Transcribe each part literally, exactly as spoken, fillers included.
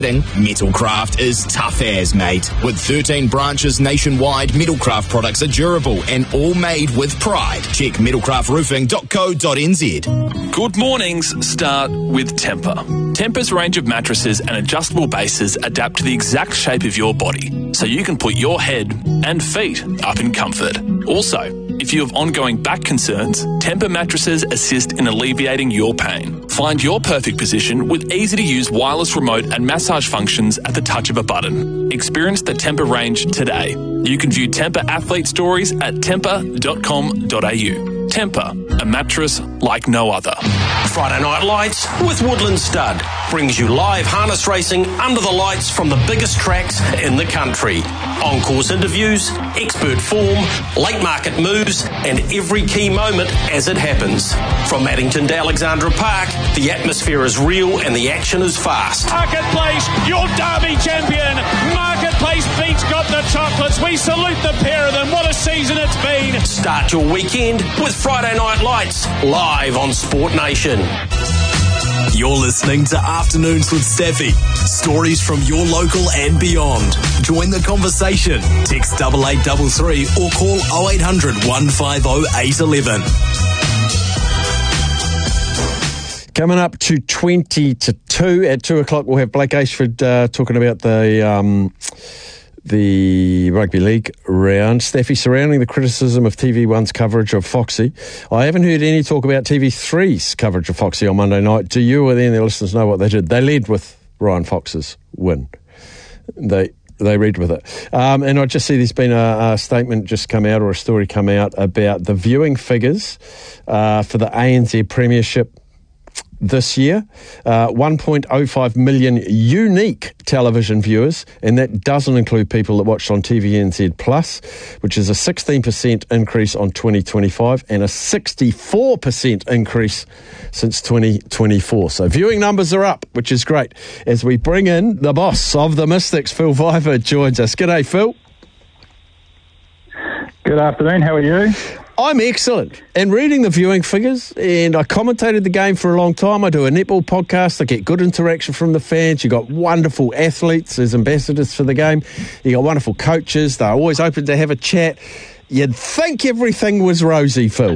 Metalcraft is tough as, mate. With thirteen branches nationwide, Metalcraft products are durable and all made with pride. Check metalcraft roofing dot co dot n z. Good mornings start with Tempur. Tempur's range of mattresses and adjustable bases adapt to the exact shape of your body, so you can put your head and feet up in comfort. Also, if you have ongoing back concerns, Tempur mattresses assist in alleviating your pain. Find your perfect position with easy-to-use wireless remote and massage functions at the touch of a button. Experience the Tempur range today. You can view Tempur athlete stories at tempur dot com dot a u. Tempur, a mattress like no other. Friday Night Lights with Woodland Stud brings you live harness racing under the lights from the biggest tracks in the country. On-course interviews, expert form, late market moves, and every key moment as it happens. From Addington to Alexandra Park, the atmosphere is real and the action is fast. Marketplace, your Derby champion. Marketplace beats Got the Chocolates. We salute the pair of them. What a season it's been. Start your weekend with Friday Night Lights, live on Sport Nation. You're listening to Afternoons with Steffi. Stories from your local and beyond. Join the conversation. Text double eight double three or call oh eight hundred, one five oh, eight one one. Coming up to twenty to two. At two o'clock, we'll have Blake Ashford uh, talking about the um, the Rugby League round. Staffy, surrounding the criticism of T V one's coverage of Foxy. I haven't heard any talk about T V three's coverage of Foxy on Monday night. Do you or any of the listeners know what they did? They led with Ryan Fox's win. They they read with it. Um, and I just see there's been a, a statement just come out, or a story come out, about the viewing figures uh, for the A N Z Premiership this year. uh, one point oh five million unique television viewers, and that doesn't include people that watched on T V N Z Plus, which is a sixteen percent increase on twenty twenty-five and a sixty-four percent increase since twenty twenty-four. So viewing numbers are up, which is great. As we bring in the boss of the Mystics, Phil Viver, joins us. G'day, Phil. Good afternoon, how are you? I'm excellent. And reading the viewing figures, and I commentated the game for a long time. I do a netball podcast. I get good interaction from the fans. You've got wonderful athletes as ambassadors for the game. You've got wonderful coaches. They're always open to have a chat. You'd think everything was rosy, Phil.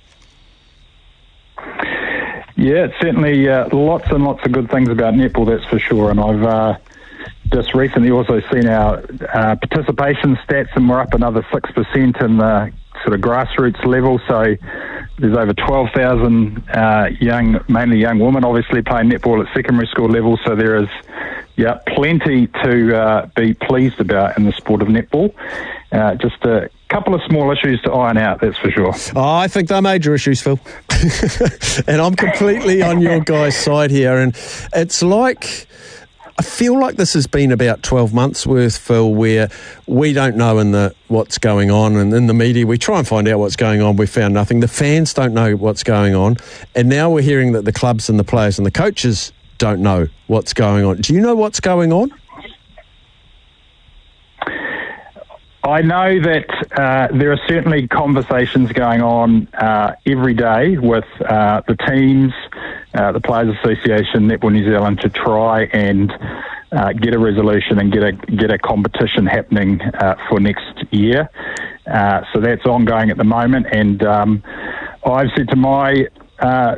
Yeah, it's certainly uh, lots and lots of good things about netball, that's for sure. And I've uh, just recently also seen our uh, participation stats, and we're up another six percent in the sort of grassroots level. So there's over twelve thousand uh, young, mainly young women, obviously playing netball at secondary school level. So there is, yeah, plenty to uh, be pleased about in the sport of netball. Uh, just a couple of small issues to iron out, that's for sure. Oh, I think they're major issues, Phil. And I'm completely on your guys' side here. And it's like, I feel like this has been about twelve months worth, Phil, where we don't know in the what's going on, and in the media we try and find out what's going on. We found nothing. The fans don't know what's going on, and now we're hearing that the clubs and the players and the coaches don't know what's going on. Do you know what's going on? I know that uh, there are certainly conversations going on uh, every day with uh, the teams, uh, the Players Association, Netball New Zealand, to try and uh, get a resolution and get a get a competition happening uh, for next year. Uh, so that's ongoing at the moment, and um, I've said to my uh,